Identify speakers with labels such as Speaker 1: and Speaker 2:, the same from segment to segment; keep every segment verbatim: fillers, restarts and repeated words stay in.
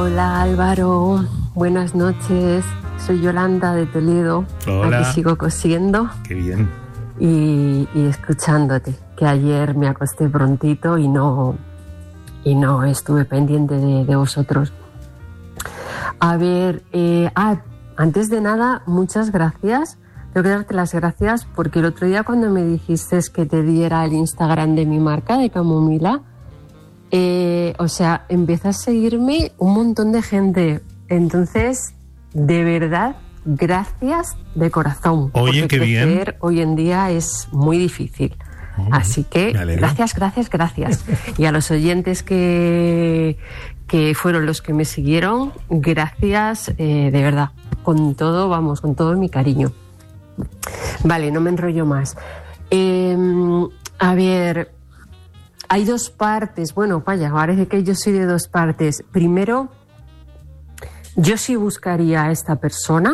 Speaker 1: Hola Álvaro, buenas noches. Soy Yolanda de Toledo.
Speaker 2: Hola.
Speaker 1: Aquí sigo cosiendo.
Speaker 2: Qué bien.
Speaker 1: Y, y escuchándote, que ayer me acosté prontito y no, y no estuve pendiente de, de vosotros. A ver, eh, ah, antes de nada, muchas gracias. Tengo que darte las gracias porque el otro día cuando me dijiste que te diera el Instagram de mi marca, de Camomila, eh, o sea, empieza a seguirme un montón de gente. Entonces, de verdad, gracias de corazón.
Speaker 2: Oye,
Speaker 1: porque
Speaker 2: qué bien.
Speaker 1: crecer hoy en día es muy difícil. Oh, Así que, gracias, gracias, gracias. Y a los oyentes que, que fueron los que me siguieron, gracias, eh, de verdad. Con todo, vamos, con todo mi cariño. Vale, no me enrollo más. Eh, a ver, hay dos partes. Bueno, vaya, parece que yo soy de dos partes. Primero, yo sí buscaría a esta persona,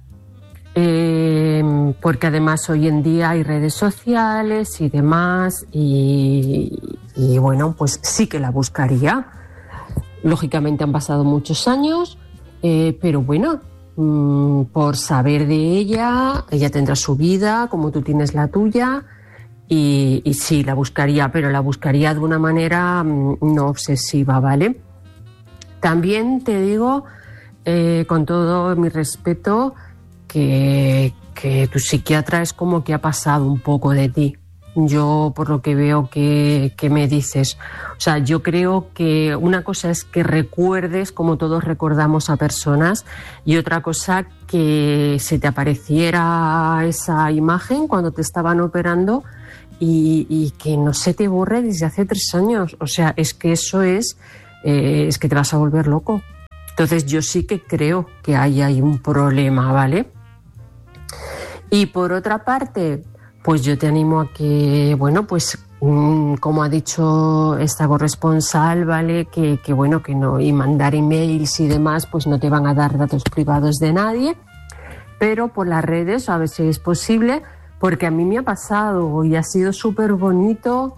Speaker 1: eh, porque además hoy en día hay redes sociales y demás, y, y bueno, pues sí que la buscaría. Lógicamente han pasado muchos años, eh, pero bueno, mmm, por saber de ella, ella tendrá su vida, como tú tienes la tuya, y, y sí, la buscaría, pero la buscaría de una manera mmm, no obsesiva, ¿vale? También te digo, eh, con todo mi respeto, que, que tu psiquiatra es como que ha pasado un poco de ti. Yo, por lo que veo que, que me dices, o sea, yo creo que una cosa es que recuerdes como todos recordamos a personas, y otra cosa que se te apareciera esa imagen cuando te estaban operando y, y que no se te borre desde hace tres años. O sea, es que eso es, eh, es que te vas a volver loco. Entonces yo sí que creo que hay ahí un problema, ¿vale? Y por otra parte, pues yo te animo a que, bueno, pues mmm, como ha dicho esta corresponsal, ¿vale? Que, que bueno, que no, y mandar emails y demás, pues no te van a dar datos privados de nadie, pero por las redes, a ver si es posible, porque a mí me ha pasado y ha sido súper bonito.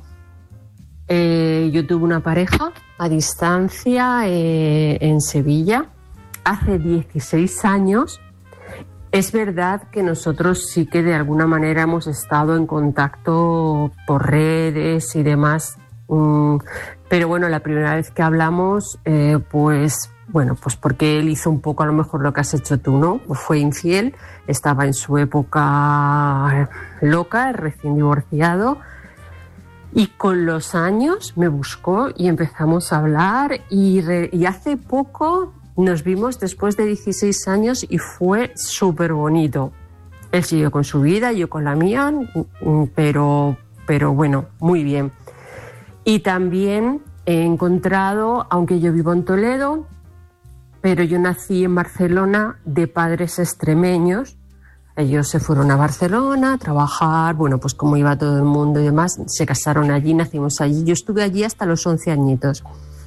Speaker 1: Eh, yo tuve una pareja a distancia eh, en Sevilla hace dieciséis años. Es verdad que nosotros sí que de alguna manera hemos estado en contacto por redes y demás, um, pero bueno, la primera vez que hablamos, eh, pues bueno, pues porque él hizo un poco a lo mejor lo que has hecho tú, ¿no? Fue infiel, estaba en su época loca, recién divorciado, y con los años me buscó y empezamos a hablar, y, re, y hace poco nos vimos después de dieciséis años y fue súper bonito. Él siguió con su vida, yo con la mía, pero, pero bueno, muy bien. Y también he encontrado, aunque yo vivo en Toledo, pero yo nací en Barcelona de padres extremeños. Ellos se fueron a Barcelona a trabajar, bueno, pues como iba todo el mundo y demás, se casaron allí, nacimos allí. Yo estuve allí hasta los once añitos.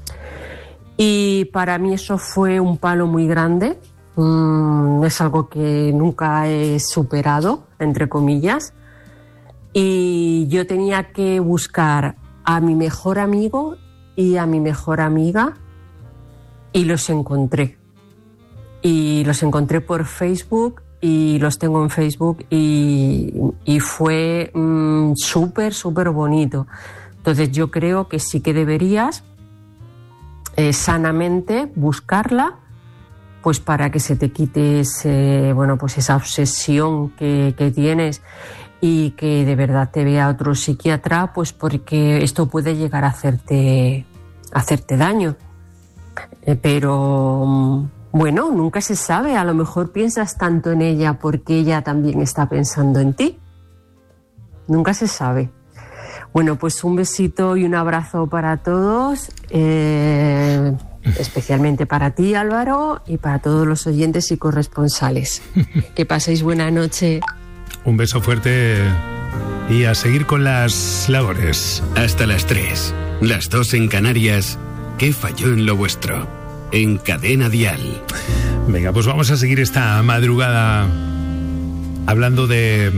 Speaker 1: Y para mí eso fue un palo muy grande, mm, es algo que nunca he superado, entre comillas, y yo tenía que buscar a mi mejor amigo y a mi mejor amiga, y los encontré. Y los encontré por Facebook, y los tengo en Facebook, y, y fue mm, súper, súper bonito. Entonces yo creo que sí que deberías Eh, sanamente buscarla, pues para que se te quite ese, bueno, pues esa obsesión que, que tienes, y que de verdad te vea otro psiquiatra, pues porque esto puede llegar a hacerte, a hacerte daño. Eh, pero bueno, nunca se sabe, a lo mejor piensas tanto en ella porque ella también está pensando en ti. Nunca se sabe. Bueno, pues un besito y un abrazo para todos, eh, especialmente para ti, Álvaro, y para todos los oyentes y corresponsales. Que paséis buena noche.
Speaker 2: Un beso fuerte y a seguir con las labores.
Speaker 3: Hasta las tres, las dos en Canarias. ¿Qué falló en lo vuestro? En Cadena Dial.
Speaker 2: Venga, pues vamos a seguir esta madrugada hablando de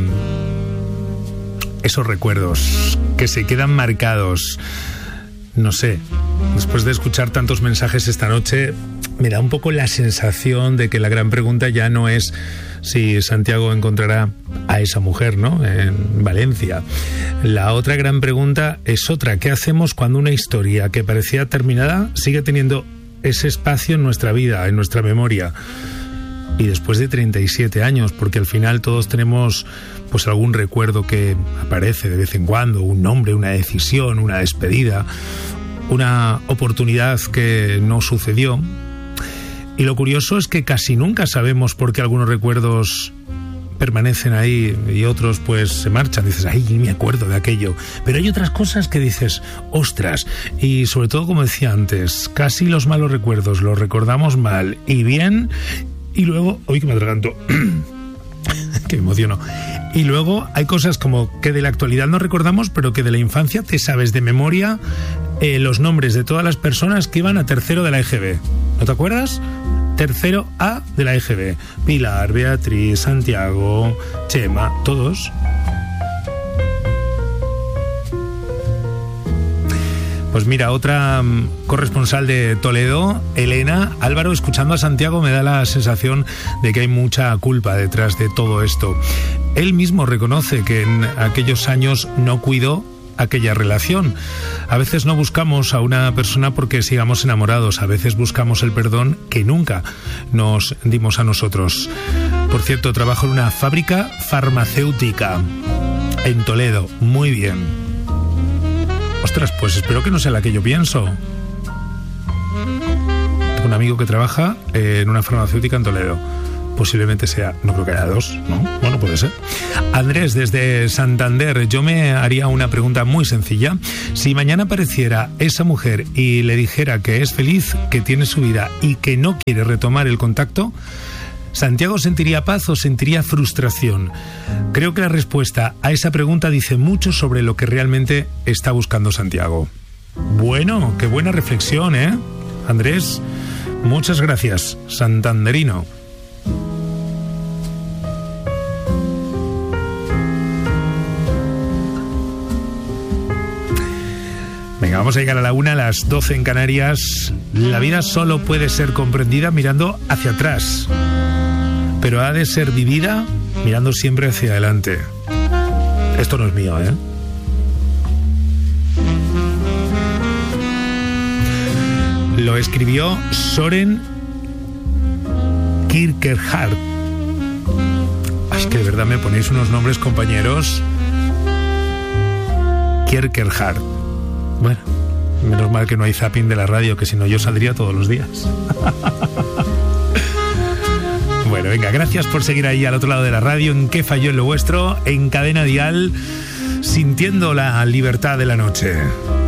Speaker 2: esos recuerdos que se quedan marcados. No sé, después de escuchar tantos mensajes esta noche, me da un poco la sensación de que la gran pregunta ya no es si Santiago encontrará a esa mujer, ¿no?, en Valencia. La otra gran pregunta es otra: ¿qué hacemos cuando una historia que parecía terminada sigue teniendo ese espacio en nuestra vida, en nuestra memoria? Y después de treinta y siete años, porque al final todos tenemos pues algún recuerdo que aparece de vez en cuando, un nombre, una decisión, una despedida, una oportunidad que no sucedió. Y lo curioso es que casi nunca sabemos por qué algunos recuerdos permanecen ahí y otros pues se marchan. Dices, ay, me acuerdo de aquello. Pero hay otras cosas que dices, ostras. Y sobre todo, como decía antes, casi los malos recuerdos los recordamos mal y bien. Y luego, uy, que me atraganto, que me emociono. Y luego hay cosas como que de la actualidad no recordamos, pero que de la infancia te sabes de memoria eh, los nombres de todas las personas que iban a tercero de la E G B. ¿No te acuerdas? Tercero A de la E G B. Pilar, Beatriz, Santiago, Chema, todos. Pues mira, otra um, corresponsal de Toledo, Elena. Álvaro, escuchando a Santiago me da la sensación de que hay mucha culpa detrás de todo esto. Él mismo reconoce que en aquellos años no cuidó aquella relación. A veces no buscamos a una persona porque sigamos enamorados, a veces buscamos el perdón que nunca nos dimos a nosotros. Por cierto, trabajo en una fábrica farmacéutica en Toledo. Muy bien. Ostras, pues espero que no sea la que yo pienso. Tengo un amigo que trabaja en una farmacéutica en Toledo. Posiblemente sea, no creo que haya dos, ¿no? Bueno, puede ser. Andrés, desde Santander, yo me haría una pregunta muy sencilla. Si mañana apareciera esa mujer y le dijera que es feliz, que tiene su vida y que no quiere retomar el contacto, ¿Santiago sentiría paz o sentiría frustración? Creo que la respuesta a esa pregunta dice mucho sobre lo que realmente está buscando Santiago. Bueno, qué buena reflexión, ¿eh? Andrés, muchas gracias, santanderino. Venga, vamos a llegar a la una, a las doce en Canarias. La vida solo puede ser comprendida mirando hacia atrás, pero ha de ser vivida mirando siempre hacia adelante. Esto no es mío, ¿eh? Lo escribió Soren Kierkegaard. Ay, que de verdad me ponéis unos nombres, compañeros. Kierkegaard. Bueno, menos mal que no hay zapping de la radio, que si no yo saldría todos los días. Bueno, venga, gracias por seguir ahí al otro lado de la radio, en ¿Qué falló en lo vuestro? En Cadena Dial, sintiendo la libertad de la noche.